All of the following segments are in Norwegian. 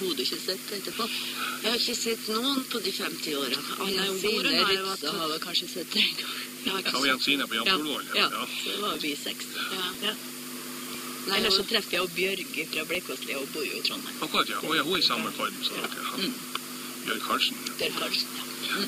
overhodet ikke sett etterpå. Jeg har ikke sett noen på de 50 årene. Alle Jensine ordene har jo Rydse har vel kanskje sett det en gang. Ja, Jensine på Jan Solvold. Ja, så var vi 6. Ja. Nei, Ellers så treffer jeg Bjørg fra Bleikåslia og bor jo i Trondheim. Akkurat, ja. Og jeg har i samme form, så dere. Bjørg Karlsen. Bjørg Karlsen, ja.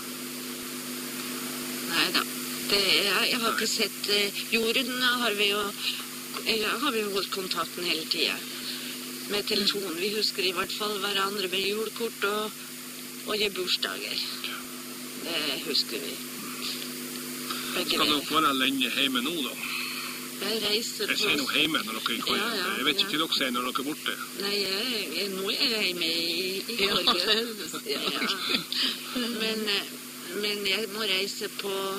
Neida. Jeg har ikke sett Jorunn har vi jo holdt kontakten hele tiden med telefonen. Vi husker i hvert fall hverandre med julekort og gjør bursdager. Det husker vi. Skal dere være lenge hjemme nå da? Jeg reiser på... Jeg sier noe hjemme når dere er i Korgen. Jeg vet ikke hva dere sier når dere er borte. Nei, nå er jeg hjemme i Korgen. Men jeg må reise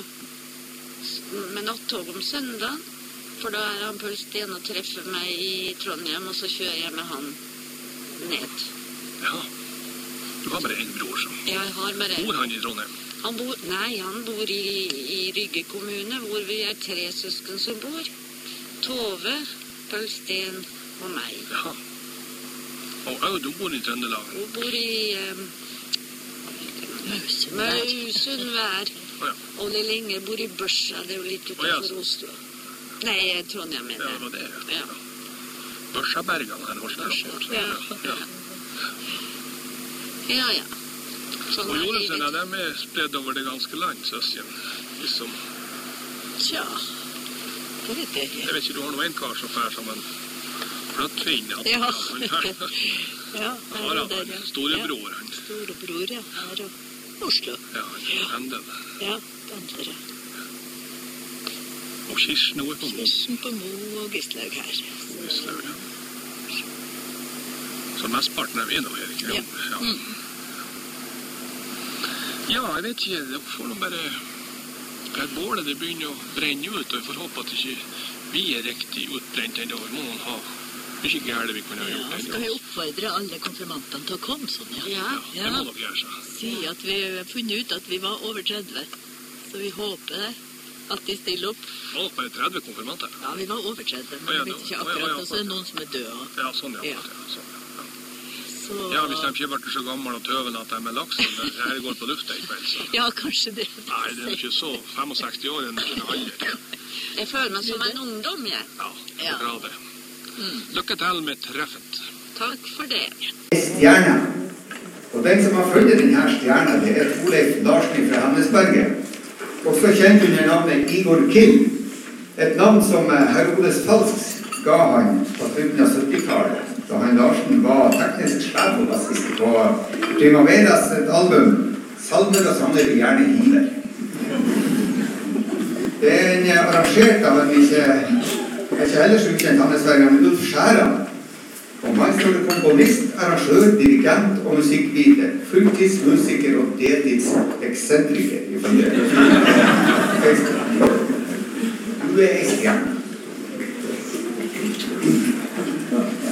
med nattog om søndag, for da er han Pølsten og treffer meg i Trondheim, og så kjører jeg med han ned. Ja, du har bare en bror som... Jeg har bare en. Bor han i Trondheim? Han bor i Rygge kommune, hvor vi er 3 søsken som bor. Tove, Pølsten og meg. Ja. Og du bor i Trøndelag? Hun bor i Mausenvær. Ja. Og Linger bor i Børsa, det er jo litt utenfor Oslo. Nei, Trondheim mener jeg. Ja, det var det. Ja. Børsabergene her, Horslapport. Ja. Sånn og Jorunnsene, de er spredd over det ganske land, søsken. Liksom. Tja, det vet jeg ikke. Jeg vet ikke, du har noe en kar som fær som en fløttvinn. Ja, Harald, storebror. Storebror, ja. Her og Oslo. Ja, pendler. Ja, pendler, ja. Og Kirsten, hun er på Mo. Kirsten på Mo og Gislaug her. Gislaug, ja. Så mestparten er vi nå her, ikke? Ja. Ja, jeg vet ikke, det får noe bare... Bålet det begynner å brenne ut, og jeg får håpe at ikke vi er riktig utbrent ennå. Vi må ha mye gærlig vi kunne ha gjort ennå. Skal vi oppfordre alle konfirmantene til å komme sånn, ja? Ja, det må dere gjøre seg. Si at vi har funnet ut at vi var over 30, så vi håper det. At de stiller opp. Var dere bare 30 konfirmanter? Ja, vi var over 30, men jeg vet ikke akkurat, og så er det noen som er døde. Ja, sånn, ja. Så... Ja, hvis de ikke har vært så gammel og tøven at de er laksen, det går på lufta i kveld, så... Ja, kanskje det. Nei, det er ikke så 65 år enn det alder. Jeg føler meg som en ungdom, jeg. Ja, det er bra det. Lykke til med treffet. Takk for det. Stjerne. Og den som har funnet denne stjerna, det er Torleif Larsen fra Hemnesberget. Også kjent under navnet Igor Kim. Et navn som Herodes Falsk ga han på slutten av 70-tallet. Da han Larsen var teknisk sjef og bassist på Primaveras album Salmer og sanger vi gjerne hiver. Det er arrangert av en ikke heller så ukjent Hemnesberger, men Ulf Skjæran. Og man står komponist, arrangør, dirigent og musikkviter, fulltidsmusiker og deltidseksentriker. Du er ei stjerne.